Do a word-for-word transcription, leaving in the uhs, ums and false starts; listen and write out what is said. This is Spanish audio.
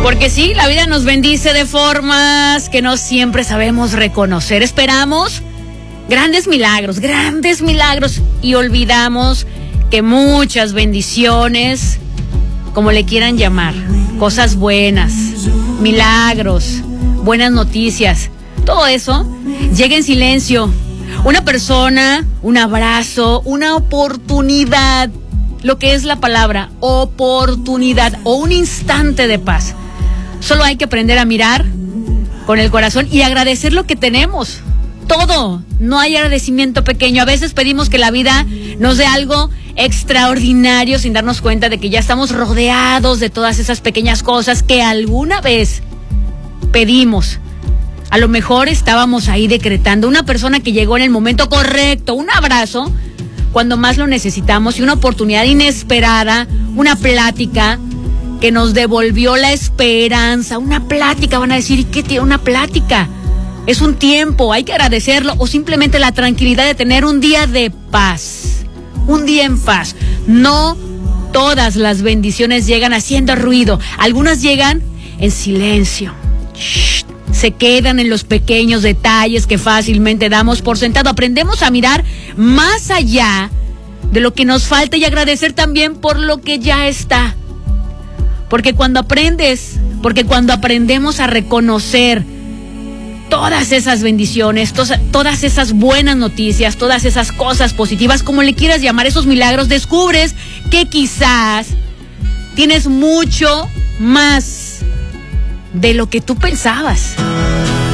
Porque sí, la vida nos bendice de formas que no siempre sabemos reconocer. Esperamos grandes milagros, grandes milagros y olvidamos que muchas bendiciones, como le quieran llamar, cosas buenas, milagros, buenas noticias, todo eso llega en silencio. Una persona, un abrazo, una oportunidad, lo que es la palabra, oportunidad o un instante de paz. Solo hay que aprender a mirar con el corazón y agradecer lo que tenemos. Todo, no hay agradecimiento pequeño. A veces pedimos que la vida nos dé algo extraordinario sin darnos cuenta de que ya estamos rodeados de todas esas pequeñas cosas que alguna vez pedimos. A lo mejor estábamos ahí decretando una persona que llegó en el momento correcto, un abrazo cuando más lo necesitamos y una oportunidad inesperada, una plática que nos devolvió la esperanza, una plática. Van a decir, ¿y qué tiene una plática? Es un tiempo, hay que agradecerlo, o simplemente la tranquilidad de tener un día de paz, un día en paz. No todas las bendiciones llegan haciendo ruido, algunas llegan en silencio. Shh, se quedan en los pequeños detalles que fácilmente damos por sentado. Aprendemos a mirar más allá de lo que nos falta y agradecer también por lo que ya está. Porque cuando aprendes, porque cuando aprendemos a reconocer todas esas bendiciones, to- todas esas buenas noticias, todas esas cosas positivas, como le quieras llamar, esos milagros, descubres que quizás tienes mucho más de lo que tú pensabas.